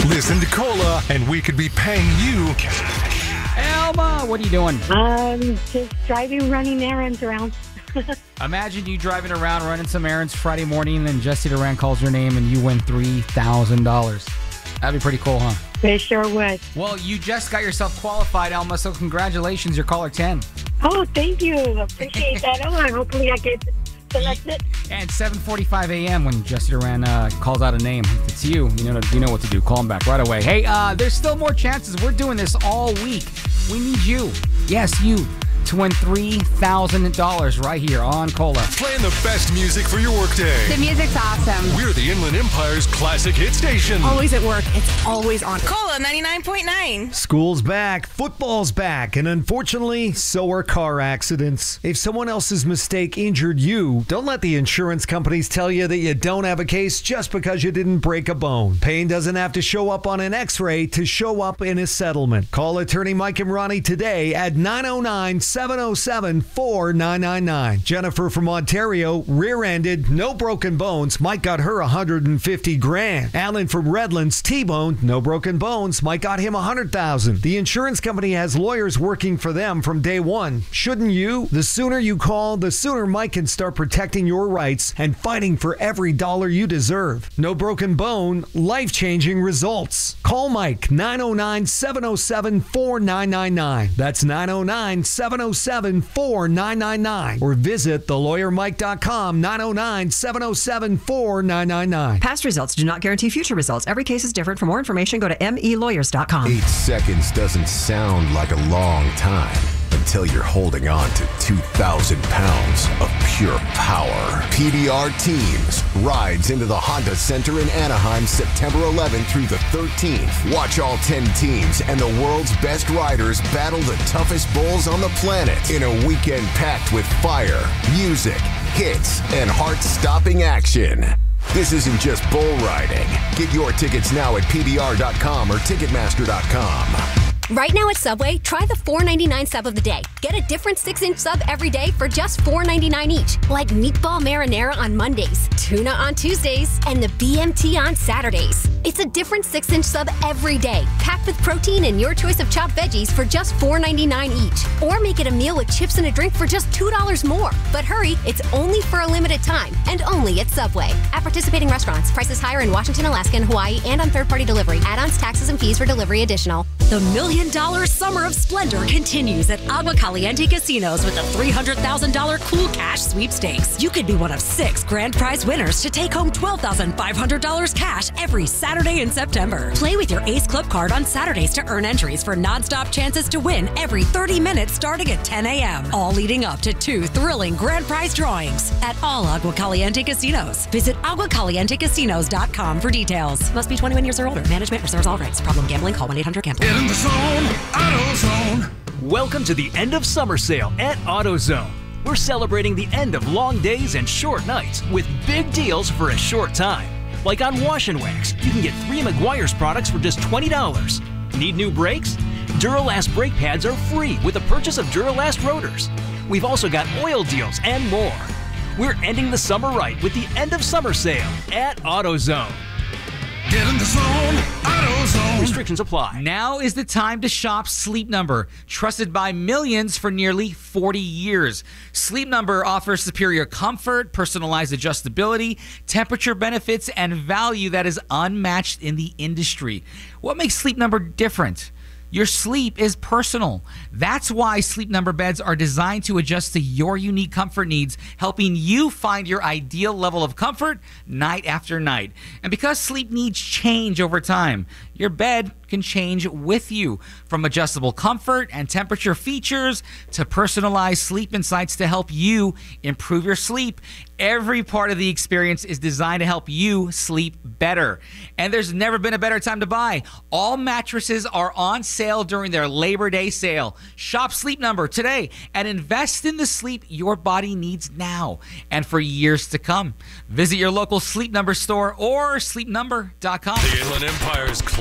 Listen to Cola, and we could be paying you. Elma, what are you doing? Just driving, running errands around. Imagine you driving around running some errands Friday morning, and Jesse Duran calls your name, and you win $3,000. That'd be pretty cool, huh? They sure would. Well, you just got yourself qualified, Elma, so congratulations. You're caller 10. Oh, thank you. Appreciate that. Oh, hopefully I get selected. And 7:45 a.m. when Jesse Duran calls out a name. If it's you, you know what to do. Call him back right away. Hey, there's still more chances. We're doing this all week. We need you. Yes, you. To win $3,000 right here on Cola. Playing the best music for your workday. The music's awesome. We're the Inland Empire's classic hit station. Always at work. It's always on. Cola 99.9. School's back, football's back, and unfortunately, so are car accidents. If someone else's mistake injured you, don't let the insurance companies tell you that you don't have a case just because you didn't break a bone. Pain doesn't have to show up on an x-ray to show up in a settlement. Call attorney Mike and Ronnie today at 909-707-4999. Jennifer from Ontario, rear-ended, no broken bones. Mike got her $150,000. Alan from Redlands, T-boned, no broken bones. Mike got him $100,000. The insurance company has lawyers working for them from day one. Shouldn't you? The sooner you call, the sooner Mike can start protecting your rights and fighting for every dollar you deserve. No broken bone, life-changing results. Call Mike, 909-707-4999. That's 909-707-4999. Or visit thelawyermike.com, 909-707-4999. Past results do not guarantee future results. Every case is different. For more information, go to melawyers.com. 8 seconds doesn't sound like a long time until you're holding on to 2,000 pounds of pure power. PBR Teams rides into the Honda Center in Anaheim September 11th through the 13th. Watch all 10 teams and the world's best riders battle the toughest bulls on the planet in a weekend packed with fire, music, hits, and heart-stopping action. This isn't just bull riding. Get your tickets now at PBR.com or Ticketmaster.com. Right now at Subway, try the $4.99 sub of the day. Get a different 6-inch sub every day for just $4.99 each. Like meatball marinara on Mondays, tuna on Tuesdays, and the BMT on Saturdays. It's a different 6-inch sub every day, packed with protein and your choice of chopped veggies for just $4.99 each. Or make it a meal with chips and a drink for just $2 more. But hurry, it's only for a limited time, and only at Subway. At participating restaurants, prices higher in Washington, Alaska, and Hawaii, and on third-party delivery. Add-ons, taxes, and fees for delivery additional. The $1 million Summer of Splendor continues at Agua Caliente Casinos with a $300,000 Cool Cash sweepstakes. You could be one of 6 grand prize winners to take home $12,500 cash every Saturday in September. Play with your Ace Club card on Saturdays to earn entries for nonstop chances to win every 30 minutes starting at 10 a.m. All leading up to 2 thrilling grand prize drawings at all Agua Caliente Casinos. Visit aguacalientecasinos.com for details. Must be 21 years or older. Management reserves all rights. Problem gambling? Call 1-800-GAMBLER. In the zone, AutoZone. Welcome to the end of summer sale at AutoZone. We're celebrating the end of long days and short nights with big deals for a short time. Like on Wash and Wax, you can get 3 Meguiar's products for just $20. Need new brakes? Duralast brake pads are free with the purchase of Duralast rotors. We've also got oil deals and more. We're ending the summer right with the end of summer sale at AutoZone. Get in the zone, AutoZone. Restrictions apply. Now is the time to shop Sleep Number, trusted by millions for nearly 40 years. Sleep Number offers superior comfort, personalized adjustability, temperature benefits, and value that is unmatched in the industry. What makes Sleep Number different? Your sleep is personal. That's why Sleep Number beds are designed to adjust to your unique comfort needs, helping you find your ideal level of comfort night after night. And because sleep needs change over time, your bed can change with you. From adjustable comfort and temperature features to personalized sleep insights to help you improve your sleep, every part of the experience is designed to help you sleep better. And there's never been a better time to buy. All mattresses are on sale during their Labor Day sale. Shop Sleep Number today and invest in the sleep your body needs now and for years to come. Visit your local Sleep Number store or sleepnumber.com. The Inland Empire's